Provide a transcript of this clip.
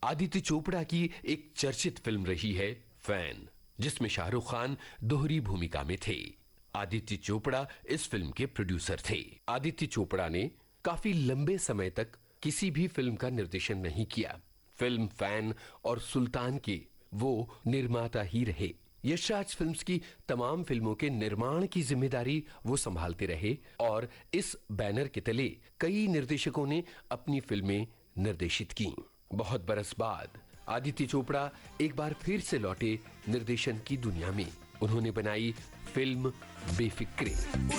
आदित्य चोपड़ा की एक चर्चित फिल्म रही है फैन, जिसमें शाहरुख खान दोहरी भूमिका में थे। आदित्य चोपड़ा इस फिल्म के प्रोड्यूसर थे। आदित्य चोपड़ा ने काफी लंबे समय तक किसी भी फिल्म का निर्देशन नहीं किया। फिल्म फैन और सुल्तान के वो निर्माता ही रहे। यशराज फिल्म्स की तमाम फिल्मों के निर्माण की जिम्मेदारी वो संभालते रहे और इस बैनर के तले कई निर्देशकों ने अपनी फिल्में निर्देशित की। बहुत बरस बाद आदित्य चोपड़ा एक बार फिर से लौटे निर्देशन की दुनिया में। उन्होंने बनाई फिल्म बेफिक्रे।